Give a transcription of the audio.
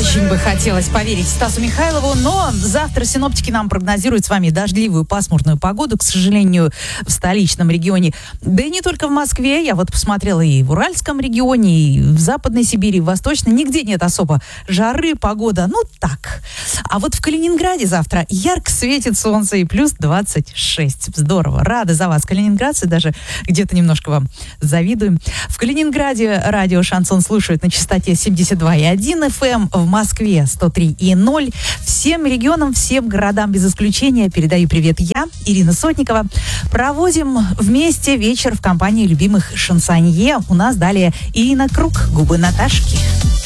Очень бы хотелось поверить Стасу Михайлову, но завтра синоптики нам прогнозируют с вами дождливую пасмурную погоду, к сожалению, в столичном регионе. Да и не только в Москве. Я вот посмотрела и в Уральском регионе, и в Западной Сибири, и в Восточной. Нигде нет особо жары, погода, ну так. А вот в Калининграде завтра ярко светит солнце и плюс 26. Здорово. Рада за вас, калининградцы, даже где-то немножко вам завидуем. В Калининграде радио «Шансон» слушают на частоте 72,1 FM, в Москве 103,0. Всем регионам, всем городам без исключения передаю привет я, Ирина Сотникова. Проводим вместе вечер в компании любимых шансонье. У нас далее Ирина Круг, «Губы Наташки».